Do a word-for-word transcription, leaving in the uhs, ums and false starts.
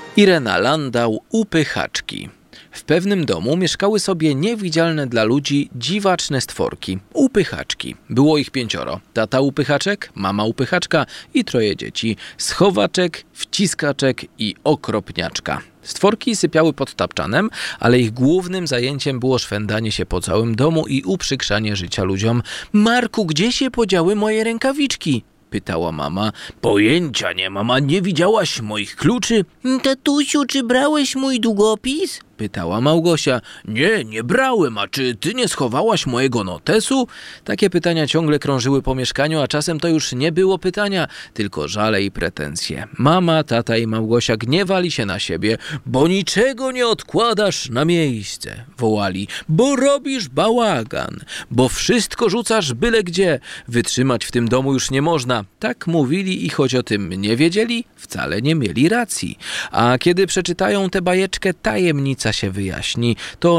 Irena Landau, upychaczki. W pewnym domu mieszkały sobie niewidzialne dla ludzi dziwaczne stworki, upychaczki. Było ich pięcioro. Tata upychaczek, mama upychaczka i troje dzieci. Schowaczek, wciskaczek i okropniaczka. Stworki sypiały pod tapczanem, ale ich głównym zajęciem było szwendanie się po całym domu i uprzykrzanie życia ludziom. Marku, gdzie się podziały moje rękawiczki? Pytała mama. Pojęcia nie mam, a nie widziałaś moich kluczy? Tatusiu, czy brałeś mój długopis? Pytała Małgosia. Nie, nie brałem, a czy ty nie schowałaś mojego notesu? Takie pytania ciągle krążyły po mieszkaniu, a czasem to już nie było pytania, tylko żale i pretensje. Mama, tata i Małgosia gniewali się na siebie. Bo niczego nie odkładasz na miejsce, wołali. Bo robisz bałagan, bo wszystko rzucasz byle gdzie. Wytrzymać w tym domu już nie można. Tak mówili i choć o tym nie wiedzieli, wcale nie mieli racji. A kiedy przeczytają tę bajeczkę, tajemnica się wyjaśni. To